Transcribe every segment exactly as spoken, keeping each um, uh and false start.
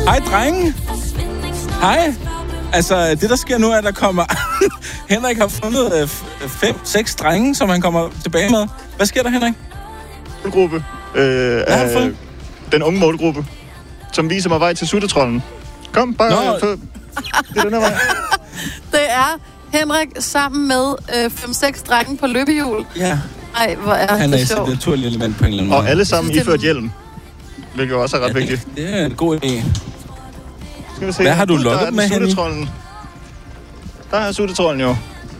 Hej, drenge. Hej. Altså, det der sker nu er, at der kommer... Henrik har fundet øh, fem, seks drenge, som han kommer tilbage med. Hvad sker der, Henrik? En gruppe. Øh, Hvad har du fået? Den unge målgruppe, som viser mig vej til suttetrollen. Kom, bare... Få, det er den her vej. Det er Henrik sammen med øh, fem seks drenge på løbehjul. Ja. Ej, hvor er Han er det sjovt. et naturligt element på en eller anden måde. Og alle sammen iført hjelm. Hvilket også er ret ja, vigtigt. Det er en god idé. Skal vi se. Hvad har du uh, lukket med, Henrik? Der er suttetrollen jo.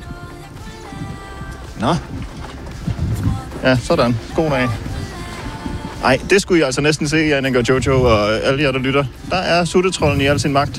Nå. Ja, sådan. Skoen af. Ej, det skulle jeg altså næsten se, Jannik og Jojo og alle jer, der lytter. Der er suttetrollen i al sin magt.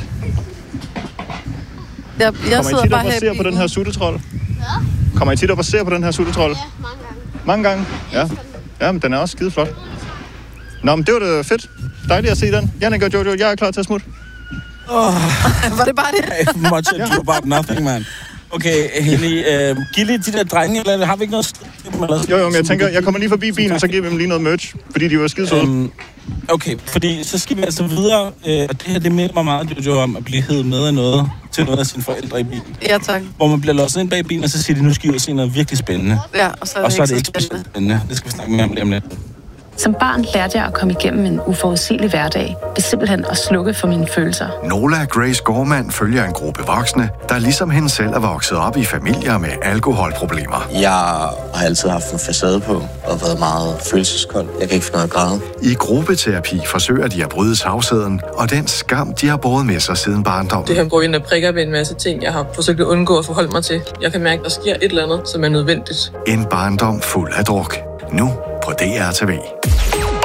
Jeg, jeg Kommer I tit op og ser på den her suttetrold? Ja. Kommer I tit op og ser på den her suttetrold? Ja, mange gange. Mange gange? Ja. Ja, men den er også skide flot. Nå, men det var da fedt. Dejligt at se den. Jannik og Jojo, jeg er klar til at smutte. Oh. Var det bare det? Much ado about nothing, man. Okay, Henny, uh, giv lige de der drenge, eller har vi ikke noget... Jo, jo, men jeg tænker, jeg kommer lige forbi bilen, så giver vi dem lige noget merch, fordi de var skide søde. Um, okay, fordi så skal vi altså videre, øh, og det her, det minder mig meget, Jojo, om at blive hævet med af noget, til noget af sine forældre i bilen. Ja, tak. Hvor man bliver låst ind bag bilen, og så siger de, nu skal I ud og se noget virkelig spændende. Ja, og så er det, og så ikke, er det ikke så spændende. Det skal vi snakke mere om lige om lidt. Som barn lærte jeg at komme igennem en uforudsigelig hverdag, ved simpelthen at slukke for mine følelser. Nola Grace Gorman følger en gruppe voksne, der ligesom hende selv er vokset op i familier med alkoholproblemer. Jeg har altid haft en facade på og været meget følelseskold. Jeg kan ikke finde noget at græde. I gruppeterapi forsøger de at bryde tavsheden og den skam, de har båret med sig siden barndommen. Det her går ind og prikker ved en masse ting, jeg har forsøgt at undgå at forholde mig til. Jeg kan mærke, at der sker et eller andet, som er nødvendigt. En barndom fuld af druk. Nu på D R T V.